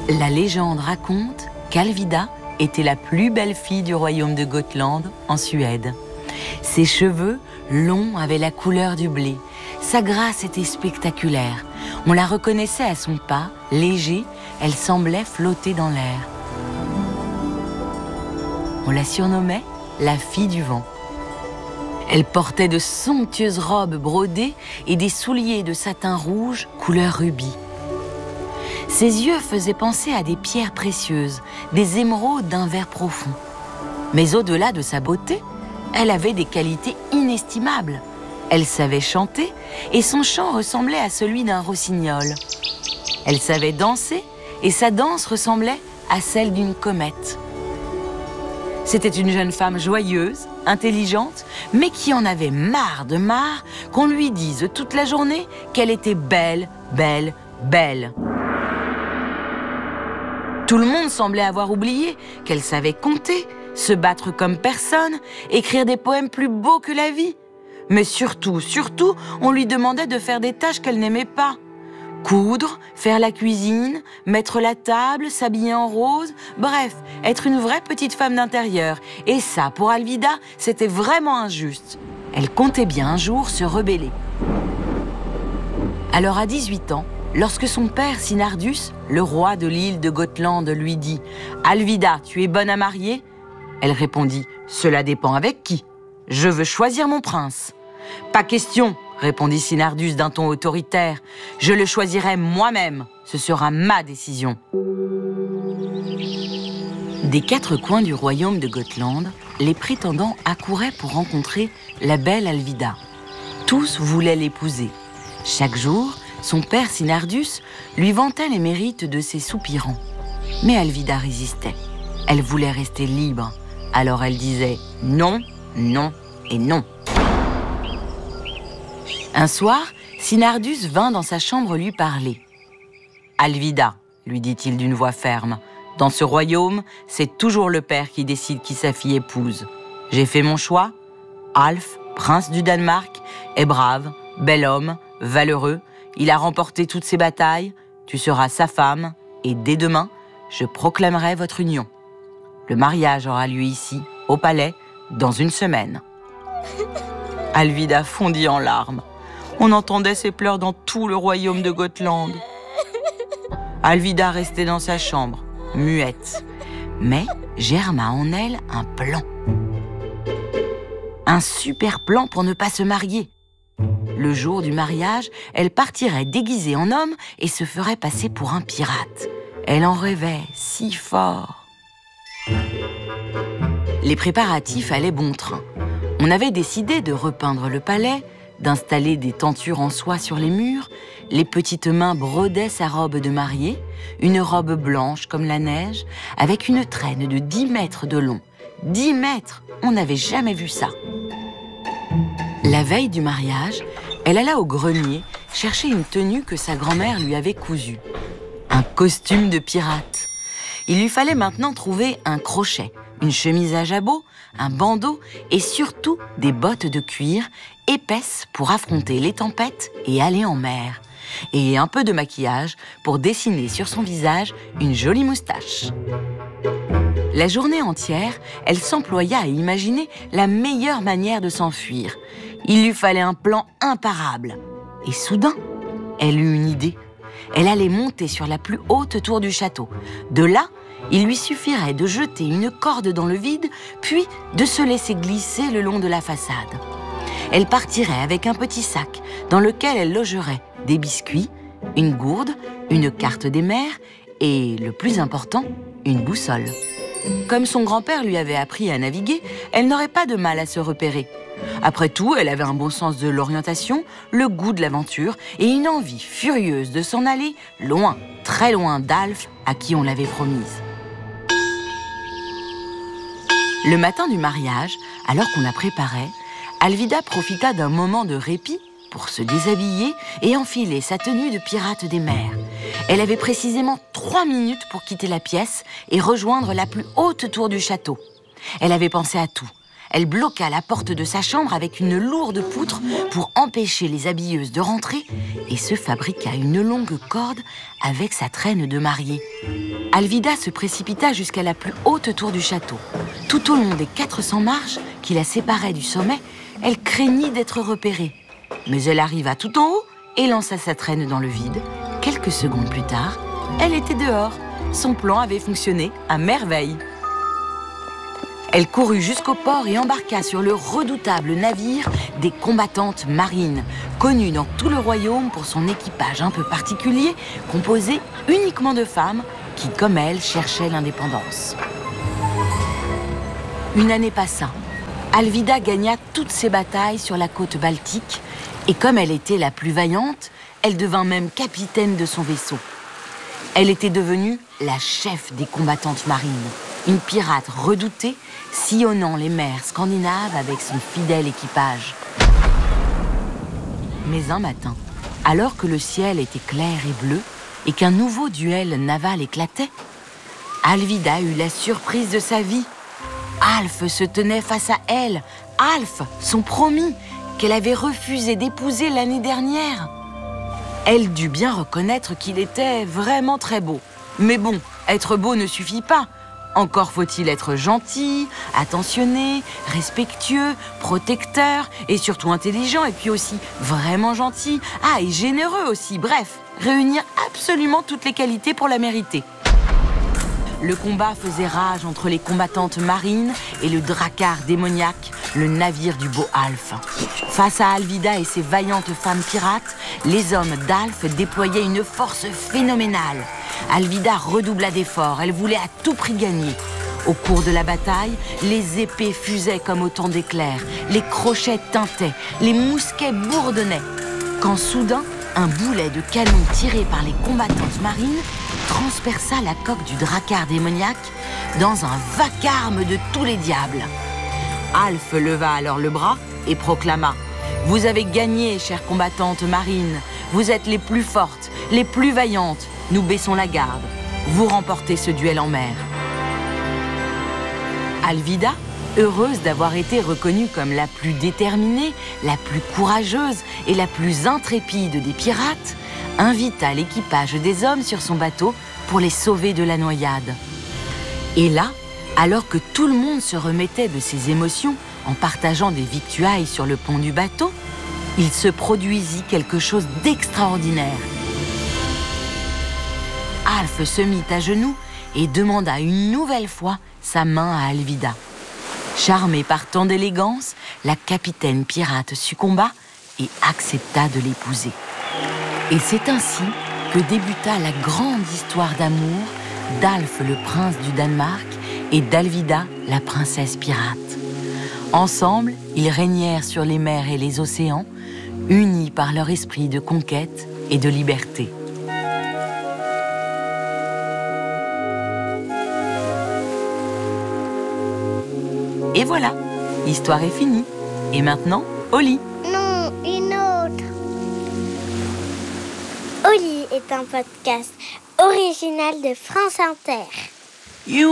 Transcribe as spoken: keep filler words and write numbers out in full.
La légende raconte qu'Alvida était la plus belle fille du royaume de Gotland, en Suède. Ses cheveux, longs, avaient la couleur du blé. Sa grâce était spectaculaire. On la reconnaissait à son pas, léger, elle semblait flotter dans l'air. On la surnommait la fille du vent. Elle portait de somptueuses robes brodées et des souliers de satin rouge couleur rubis. Ses yeux faisaient penser à des pierres précieuses, des émeraudes d'un vert profond. Mais au-delà de sa beauté, elle avait des qualités inestimables. Elle savait chanter et son chant ressemblait à celui d'un rossignol. Elle savait danser et sa danse ressemblait à celle d'une comète. C'était une jeune femme joyeuse, intelligente, mais qui en avait marre de marre qu'on lui dise toute la journée qu'elle était belle, belle, belle. Tout le monde semblait avoir oublié qu'elle savait compter, se battre comme personne, écrire des poèmes plus beaux que la vie. Mais surtout, surtout, on lui demandait de faire des tâches qu'elle n'aimait pas. Coudre, faire la cuisine, mettre la table, s'habiller en rose, bref, être une vraie petite femme d'intérieur. Et ça, pour Alvida, c'était vraiment injuste. Elle comptait bien un jour se rebeller. Alors à dix-huit ans, lorsque son père Sinardus, le roi de l'île de Gotland, lui dit « Alvida, tu es bonne à marier ?» Elle répondit « Cela dépend avec qui. Je veux choisir mon prince. » « Pas question, répondit Sinardus d'un ton autoritaire. Je le choisirai moi-même. Ce sera ma décision. Des quatre coins du royaume de Gotland, les prétendants accouraient pour rencontrer la belle Alvida. Tous voulaient l'épouser. Chaque jour, son père Sinardus lui vantait les mérites de ses soupirants. Mais Alvida résistait. Elle voulait rester libre. Alors elle disait non, non et non. Un soir, Sinardus vint dans sa chambre lui parler. « Alvida, lui dit-il d'une voix ferme, dans ce royaume, c'est toujours le père qui décide qui sa fille épouse. J'ai fait mon choix. Alf, prince du Danemark, est brave, bel homme, valeureux. Il a remporté toutes ses batailles. Tu seras sa femme et dès demain, je proclamerai votre union. Le mariage aura lieu ici, au palais, dans une semaine. » Alvida fondit en larmes. On entendait ses pleurs dans tout le royaume de Gotland. Alvida restait dans sa chambre, muette. Mais germa en elle un plan. Un super plan pour ne pas se marier. Le jour du mariage, elle partirait déguisée en homme et se ferait passer pour un pirate. Elle en rêvait si fort. Les préparatifs allaient bon train. On avait décidé de repeindre le palais, d'installer des tentures en soie sur les murs. Les petites mains brodaient sa robe de mariée, une robe blanche comme la neige, avec une traîne de dix mètres de long. Dix mètres, on n'avait jamais vu ça. La veille du mariage, elle alla au grenier chercher une tenue que sa grand-mère lui avait cousue. Un costume de pirate. Il lui fallait maintenant trouver un crochet, une chemise à jabot, un bandeau et surtout des bottes de cuir épaisses pour affronter les tempêtes et aller en mer. Et un peu de maquillage pour dessiner sur son visage une jolie moustache. La journée entière, elle s'employa à imaginer la meilleure manière de s'enfuir. Il lui fallait un plan imparable. Et soudain, elle eut une idée. Elle allait monter sur la plus haute tour du château. De là, il lui suffirait de jeter une corde dans le vide, puis de se laisser glisser le long de la façade. Elle partirait avec un petit sac dans lequel elle logerait des biscuits, une gourde, une carte des mers et, le plus important, une boussole. Comme son grand-père lui avait appris à naviguer, elle n'aurait pas de mal à se repérer. Après tout, elle avait un bon sens de l'orientation, le goût de l'aventure et une envie furieuse de s'en aller loin, très loin d'Alf à qui on l'avait promise. Le matin du mariage, alors qu'on la préparait, Alvida profita d'un moment de répit pour se déshabiller et enfiler sa tenue de pirate des mers. Elle avait précisément trois minutes pour quitter la pièce et rejoindre la plus haute tour du château. Elle avait pensé à tout. elle bloqua la porte de sa chambre avec une lourde poutre pour empêcher les habilleuses de rentrer et se fabriqua une longue corde avec sa traîne de mariée. Alvida se précipita jusqu'à la plus haute tour du château. Tout au long des quatre cents marches qui la séparaient du sommet, elle craignit d'être repérée. Mais elle arriva tout en haut et lança sa traîne dans le vide. Quelques secondes plus tard, elle était dehors. Son plan avait fonctionné à merveille. Elle courut jusqu'au port et embarqua sur le redoutable navire des combattantes marines, connu dans tout le royaume pour son équipage un peu particulier, composé uniquement de femmes qui, comme elle, cherchaient l'indépendance. Une année passa. Alvida gagna toutes ses batailles sur la côte baltique et comme elle était la plus vaillante, elle devint même capitaine de son vaisseau. Elle était devenue la chef des combattantes marines, une pirate redoutée, sillonnant les mers scandinaves avec son fidèle équipage. Mais un matin, alors que le ciel était clair et bleu et qu'un nouveau duel naval éclatait, Alvida eut la surprise de sa vie. Alf se tenait face à elle, Alf, son promis, qu'elle avait refusé d'épouser l'année dernière. Elle dut bien reconnaître qu'il était vraiment très beau. Mais bon, être beau ne suffit pas. Encore faut-il être gentil, attentionné, respectueux, protecteur et surtout intelligent et puis aussi vraiment gentil. Ah, et généreux aussi. Bref, réunir absolument toutes les qualités pour la mériter. Le combat faisait rage entre les combattantes marines et le drakkar démoniaque, le navire du beau Alf. Face à Alvida et ses vaillantes femmes pirates, les hommes d'Alf déployaient une force phénoménale. Alvida redoubla d'efforts, elle voulait à tout prix gagner. Au cours de la bataille, les épées fusaient comme autant d'éclairs, les crochets tintaient, les mousquets bourdonnaient. Quand soudain, un boulet de canon tiré par les combattantes marines transperça la coque du drakkar démoniaque dans un vacarme de tous les diables. Alf leva alors le bras et proclama « Vous avez gagné, chères combattantes marines. Vous êtes les plus fortes, les plus vaillantes. Nous baissons la garde. Vous remportez ce duel en mer. » Alvida, heureuse d'avoir été reconnue comme la plus déterminée, la plus courageuse et la plus intrépide des pirates, invita l'équipage des hommes sur son bateau pour les sauver de la noyade. Et là, alors que tout le monde se remettait de ses émotions en partageant des victuailles sur le pont du bateau, il se produisit quelque chose d'extraordinaire. Alf se mit à genoux et demanda une nouvelle fois sa main à Alvida. Charmée par tant d'élégance, la capitaine pirate succomba et accepta de l'épouser. Et c'est ainsi que débuta la grande histoire d'amour d'Alf le prince du Danemark et d'Alvida la princesse pirate. Ensemble, ils régnèrent sur les mers et les océans, unis par leur esprit de conquête et de liberté. Et voilà, l'histoire est finie. Et maintenant, au lit. Non, une autre. Au lit est un podcast original de France Inter.